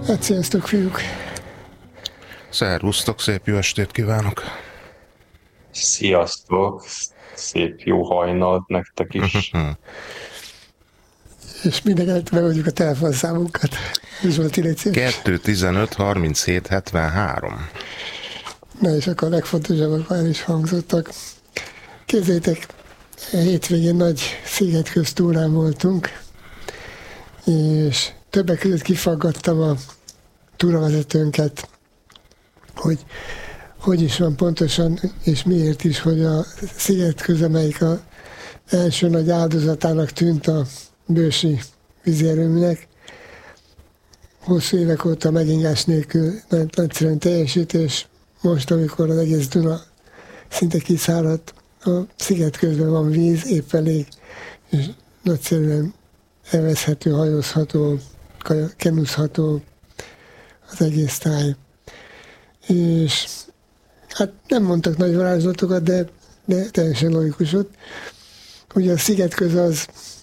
Hát sziasztok, fiúk! Szervusztok, szép jó estét kívánok! Sziasztok! Szép jó hajnalt nektek is. És mindenkelőtt megadjuk a telefonszámunkat. Zsolti, légy szíves. 215 37 73. Na és akkor a legfontosabbak már is hangzottak. Képzeljétek, hétvégén nagy szigetköztúrán voltunk, és többek között kifaggattam a túravezetőnket, hogy is van pontosan, és miért is, hogy a szigetköz, amelyik az első nagy áldozatának tűnt a bősi vízierőműnek, hosszú évek óta megingás nélkül nagyszerűen teljesít, és most, amikor az egész Duna szinte kiszáradt, a sziget közben van víz, épp elég, és nagyszerűen evezhető, hajózható, kenuzható az egész táj. És hát nem mondtak nagy varázslatokat, de teljesen logikus ott. Ugye a szigetköz az